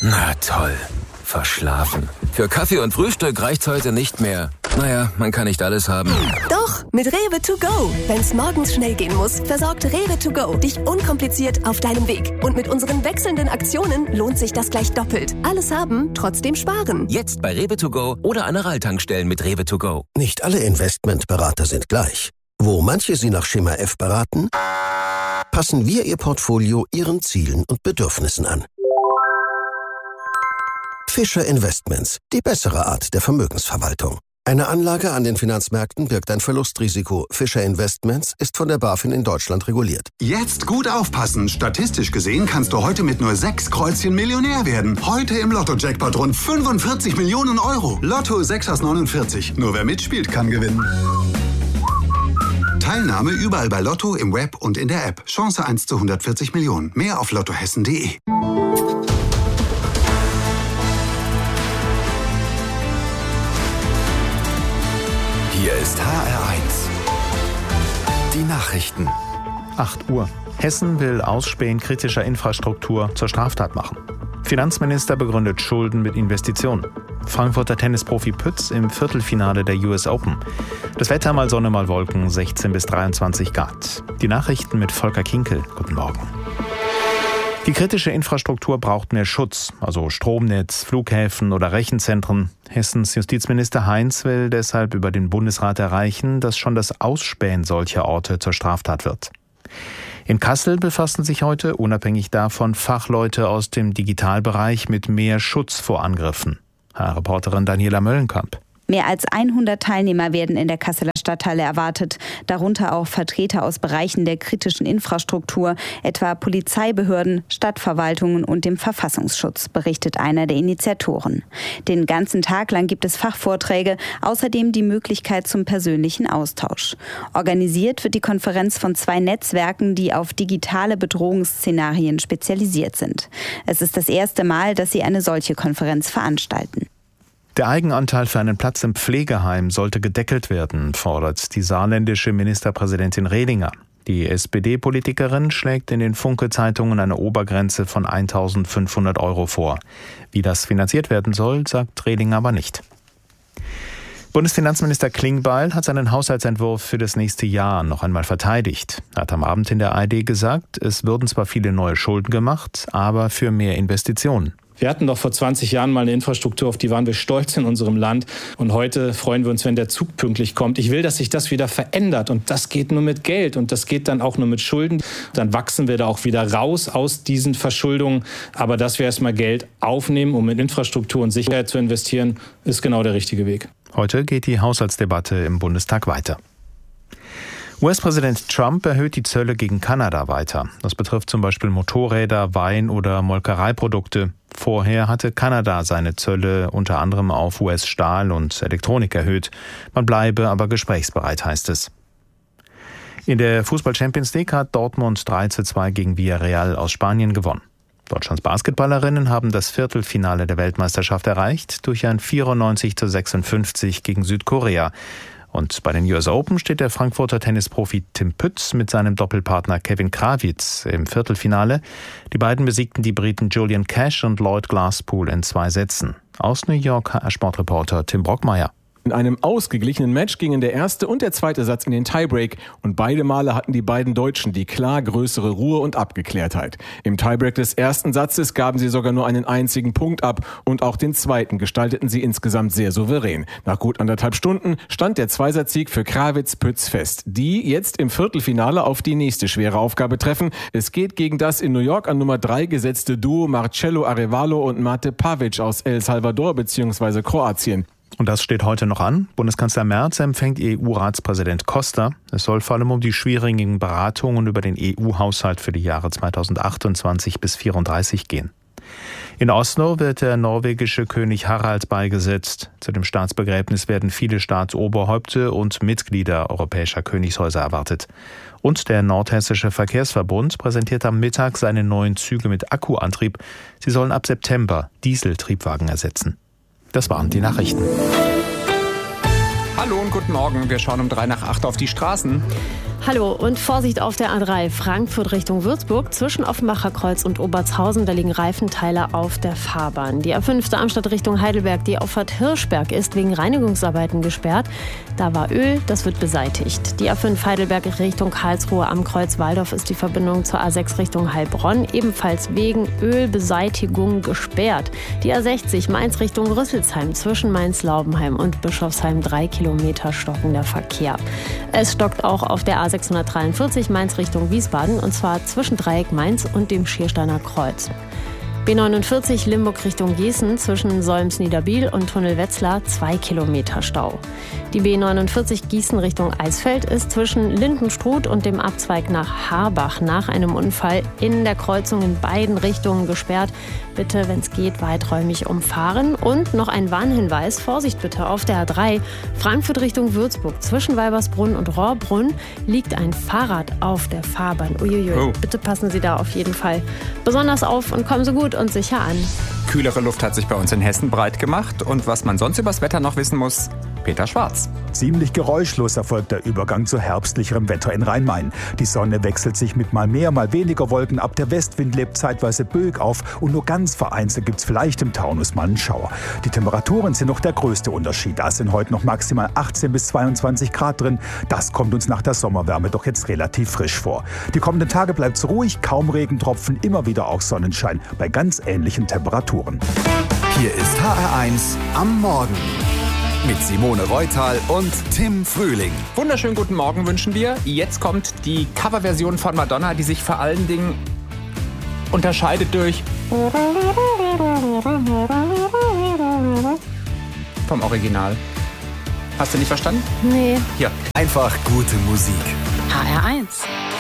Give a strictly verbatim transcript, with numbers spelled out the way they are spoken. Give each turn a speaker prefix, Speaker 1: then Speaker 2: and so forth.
Speaker 1: Na toll. Verschlafen. Für Kaffee und Frühstück reicht's heute nicht mehr. Naja, man kann nicht alles haben.
Speaker 2: Doch, mit Rewe to go. Wenn's morgens schnell gehen muss, versorgt Rewe to go dich unkompliziert auf deinem Weg. Und mit unseren wechselnden Aktionen lohnt sich das gleich doppelt. Alles haben, trotzdem sparen.
Speaker 1: Jetzt bei Rewe to go oder an Aral-Tankstellen mit Rewe to go.
Speaker 3: Nicht alle Investmentberater sind gleich. Wo manche Sie nach Schema F beraten, passen wir Ihr Portfolio Ihren Zielen und Bedürfnissen an. Fischer Investments, die bessere Art der Vermögensverwaltung. Eine Anlage an den Finanzmärkten birgt ein Verlustrisiko. Fischer Investments ist von der BaFin in Deutschland reguliert.
Speaker 4: Jetzt gut aufpassen. Statistisch gesehen kannst du heute mit nur sechs Kreuzchen Millionär werden. Heute im Lotto-Jackpot rund fünfundvierzig Millionen Euro. Lotto sechs aus neunundvierzig. Nur wer mitspielt, kann gewinnen. Teilnahme überall bei Lotto, im Web und in der App. Chance eins zu hundertvierzig Millionen. Mehr auf lottohessen punkt de.
Speaker 5: Hier ist H R eins. Die Nachrichten.
Speaker 6: acht Uhr. Hessen will Ausspähen kritischer Infrastruktur zur Straftat machen. Finanzminister begründet Schulden mit Investitionen. Frankfurter Tennisprofi Pütz im Viertelfinale der U S Open. Das Wetter mal Sonne, mal Wolken, sechzehn bis dreiundzwanzig Grad. Die Nachrichten mit Volker Kinkel. Guten Morgen. Die kritische Infrastruktur braucht mehr Schutz, also Stromnetz, Flughäfen oder Rechenzentren. Hessens Justizminister Heinz will deshalb über den Bundesrat erreichen, dass schon das Ausspähen solcher Orte zur Straftat wird. In Kassel befassen sich heute, unabhängig davon, Fachleute aus dem Digitalbereich mit mehr Schutz vor Angriffen. H R-Reporterin Daniela Möllenkamp.
Speaker 7: Mehr als hundert Teilnehmer werden in der Kasseler Stadthalle erwartet, darunter auch Vertreter aus Bereichen der kritischen Infrastruktur, etwa Polizeibehörden, Stadtverwaltungen und dem Verfassungsschutz, berichtet einer der Initiatoren. Den ganzen Tag lang gibt es Fachvorträge, außerdem die Möglichkeit zum persönlichen Austausch. Organisiert wird die Konferenz von zwei Netzwerken, die auf digitale Bedrohungsszenarien spezialisiert sind. Es ist das erste Mal, dass sie eine solche Konferenz veranstalten.
Speaker 6: Der Eigenanteil für einen Platz im Pflegeheim sollte gedeckelt werden, fordert die saarländische Ministerpräsidentin Redinger. Die S P D-Politikerin schlägt in den Funke-Zeitungen eine Obergrenze von eintausendfünfhundert Euro vor. Wie das finanziert werden soll, sagt Redinger aber nicht. Bundesfinanzminister Klingbeil hat seinen Haushaltsentwurf für das nächste Jahr noch einmal verteidigt. Er hat am Abend in der A R D gesagt, es würden zwar viele neue Schulden gemacht, aber für mehr Investitionen.
Speaker 8: Wir hatten doch vor zwanzig Jahren mal eine Infrastruktur, auf die waren wir stolz in unserem Land. Und heute freuen wir uns, wenn der Zug pünktlich kommt. Ich will, dass sich das wieder verändert. Und das geht nur mit Geld. Und das geht dann auch nur mit Schulden. Dann wachsen wir da auch wieder raus aus diesen Verschuldungen. Aber dass wir erstmal Geld aufnehmen, um in Infrastruktur und Sicherheit zu investieren, ist genau der richtige Weg.
Speaker 6: Heute geht die Haushaltsdebatte im Bundestag weiter. U S-Präsident Trump erhöht die Zölle gegen Kanada weiter. Das betrifft zum Beispiel Motorräder, Wein- oder Molkereiprodukte. Vorher hatte Kanada seine Zölle unter anderem auf U S-Stahl und Elektronik erhöht. Man bleibe aber gesprächsbereit, heißt es. In der Fußball-Champions League hat Dortmund drei zu zwei gegen Villarreal aus Spanien gewonnen. Deutschlands Basketballerinnen haben das Viertelfinale der Weltmeisterschaft erreicht durch ein vierundneunzig zu sechsundfünfzig gegen Südkorea. Und bei den U S Open steht der Frankfurter Tennisprofi Tim Pütz mit seinem Doppelpartner Kevin Krawitz im Viertelfinale. Die beiden besiegten die Briten Julian Cash und Lloyd Glasspool in zwei Sätzen. Aus New York H R-Sportreporter Tim Brockmeier.
Speaker 9: In einem ausgeglichenen Match gingen der erste und der zweite Satz in den Tiebreak und beide Male hatten die beiden Deutschen die klar größere Ruhe und Abgeklärtheit. Im Tiebreak des ersten Satzes gaben sie sogar nur einen einzigen Punkt ab und auch den zweiten gestalteten sie insgesamt sehr souverän. Nach gut anderthalb Stunden stand der Zweisatzsieg für Krawitz-Pütz fest, die jetzt im Viertelfinale auf die nächste schwere Aufgabe treffen. Es geht gegen das in New York an Nummer drei gesetzte Duo Marcelo Arevalo und Mate Pavic aus El Salvador bzw. Kroatien.
Speaker 6: Und das steht heute noch an. Bundeskanzler Merz empfängt E U-Ratspräsident Costa. Es soll vor allem um die schwierigen Beratungen über den E U-Haushalt für die Jahre zweitausendachtundzwanzig bis zweitausendvierunddreißig gehen. In Oslo wird der norwegische König Harald beigesetzt. Zu dem Staatsbegräbnis werden viele Staatsoberhäupte und Mitglieder europäischer Königshäuser erwartet. Und der Nordhessische Verkehrsverbund präsentiert am Mittag seine neuen Züge mit Akkuantrieb. Sie sollen ab September Dieseltriebwagen ersetzen. Das waren die Nachrichten.
Speaker 10: Hallo und guten Morgen. Wir schauen um drei nach acht auf die Straßen. Hallo und Vorsicht auf der A drei Frankfurt Richtung Würzburg zwischen Offenbacher Kreuz und Obertshausen. Da liegen Reifenteile auf der Fahrbahn. Die A fünf Darmstadt Richtung Heidelberg, die Auffahrt Hirschberg ist wegen Reinigungsarbeiten gesperrt. Da war Öl, das wird beseitigt. Die A fünf Heidelberg Richtung Karlsruhe am Kreuz Waldorf ist die Verbindung zur A sechs Richtung Heilbronn ebenfalls wegen Ölbeseitigung gesperrt. Die A sechzig Mainz Richtung Rüsselsheim zwischen Mainz-Laubenheim und Bischofsheim drei Kilometer stockender Verkehr. Es stockt auch auf der A sechshundertdreiundvierzig Mainz Richtung Wiesbaden und zwar zwischen Dreieck Mainz und dem Schiersteiner Kreuz. B neunundvierzig Limburg Richtung Gießen zwischen Solms-Niederbiel und Tunnel Wetzlar zwei Kilometer Stau. Die B neunundvierzig Gießen Richtung Eisfeld ist zwischen Lindenstruth und dem Abzweig nach Harbach nach einem Unfall in der Kreuzung in beiden Richtungen gesperrt. Bitte, wenn es geht, weiträumig umfahren. Und noch ein Warnhinweis, Vorsicht bitte auf der A drei Frankfurt Richtung Würzburg zwischen Weibersbrunn und Rohrbrunn liegt ein Fahrrad auf der Fahrbahn. Uiuiui, oh. Bitte passen Sie da auf jeden Fall besonders auf und kommen Sie gut und sicher an.
Speaker 11: Kühlere Luft hat sich bei uns in Hessen breit gemacht. Und was man sonst übers Wetter noch wissen muss, Peter Schwarz.
Speaker 12: Ziemlich geräuschlos erfolgt der Übergang zu herbstlicherem Wetter in Rhein-Main. Die Sonne wechselt sich mit mal mehr, mal weniger Wolken ab. Der Westwind lebt zeitweise böig auf und nur ganz vereinzelt gibt es vielleicht im Taunus mal einen Schauer. Die Temperaturen sind noch der größte Unterschied. Da sind heute noch maximal achtzehn bis zweiundzwanzig Grad drin. Das kommt uns nach der Sommerwärme doch jetzt relativ frisch vor. Die kommenden Tage bleibt es ruhig, kaum Regentropfen, immer wieder auch Sonnenschein bei ganz ähnlichen Temperaturen.
Speaker 5: Hier ist H R eins am Morgen. Mit Simone Reutal und Tim Frühling.
Speaker 11: Wunderschönen guten Morgen wünschen wir. Jetzt kommt die Coverversion von Madonna, die sich vor allen Dingen unterscheidet durch vom Original. Hast du nicht verstanden?
Speaker 10: Nee.
Speaker 11: Hier.
Speaker 5: Einfach gute Musik.
Speaker 13: H R eins.